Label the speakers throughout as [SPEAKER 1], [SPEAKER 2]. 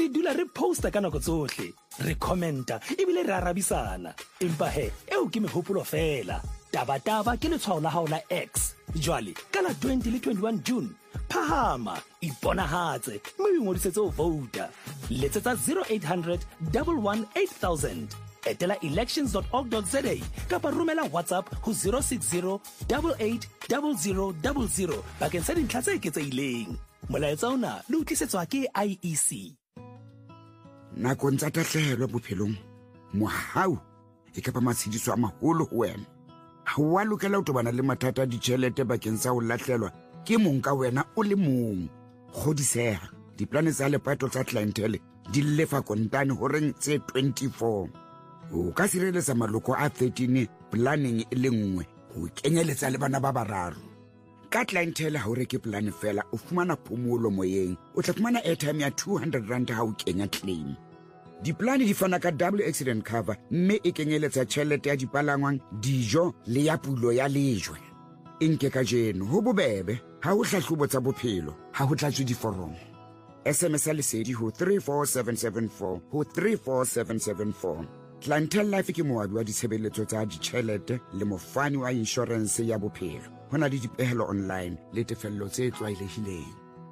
[SPEAKER 1] re dula re posta ka nako tsohle, re commenta ebile re arabisana. Empa he, eo ke mehopolo fela. Taba ke letshwao la hao la X. Jwale ka la 20 le 21 June, phahama iponahatse mme o ngodisetse ho vouta. Letsetsa 0800 118 8000. Etela elections.org.za kapa romela WhatsApp ho 060 88 0000 bakeng sa dintlha tse eketsehileng. Molaetsa ona le utlisetswa ke IEC.
[SPEAKER 2] Nakong tsa tahlehelo bophelong, mohau e kapa matshediso a maholo ho wena. Ha wa lokela ho tobana le mathata a ditjhelete bakeng sa ho lahlelwa ke mong ka wena o le mong. Kgodiseha, diplane tsa lepato tsa clientele di lefa kontane horeng tse 24. O ka sireletsa maloko a 13 planning e le nngwe ho kenyeletsa le bana ba bararo. Ka clientele ha o reke plan fela o fumana phomolo moyeng, o tla fumana airtime ya 200 rand ha o kenya claim. Diplane di fana ka double accident cover mme e kenyeletsa tjhelete ya dipalangwang, dijo le ya pulo ya lejwe. Nke ka jeno ho bobebe ha o hlahlobo tsa bophelo ha ho tlatswe diforomo. SMS lesedi ho 34774 ho 34774. Clientele Life ke moabi wa ditshebeletso tsa ditjhelete le mofani wa insurance ya bophelo. Hona le dipehelo online le tefello tse tlwaelehileng.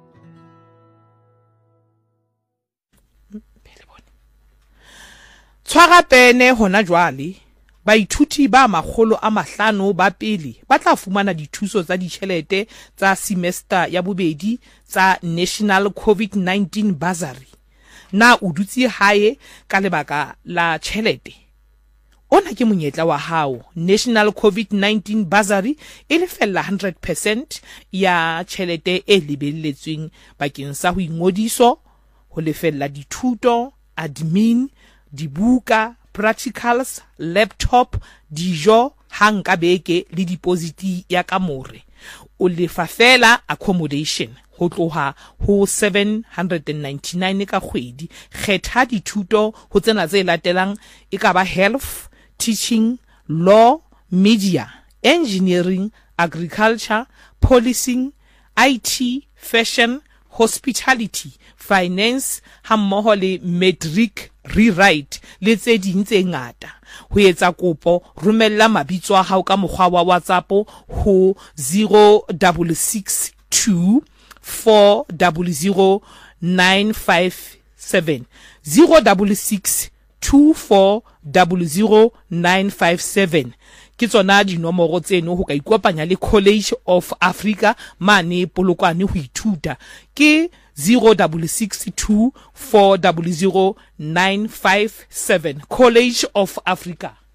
[SPEAKER 3] Tshwara pene hona jwale, baithuti ba 500 ba pele ba tla fumana dithuso tsa ditjhelete tsa semester ya bobedi tsa National COVID-19 Bursary. Na o dutse hae ka lebaka la tjhelete? Ona ke monyetla wa hao. National COVID-19 Bursary e lefella 100% ya tjhelete e lebelletsweng bakeng sa ho ingodiso, ho lefella dithuto, admin, dibuka, practicals, laptop, dijo, hanka beke le deposit ya kamore. O lefa fela accommodation ho tloha ho 799 ka kgwedi. Kgetha dithuto ho tsena tse latelang e ka ba health, teaching, law, media, engineering, agriculture, policing, IT, fashion, hospitality, finance, hammoho le matric rewrite le tse ding tse ngata. Ho etsa kopo, romella mabitso a hao ka mokgwa wa WhatsApp ho 0662 400 957 066 2400 957. Ke tsona dinomoro tseno ho ka ikopanya le College of Africa mane Polokwane ho ithuta ke 0662 400 957 College of Africa.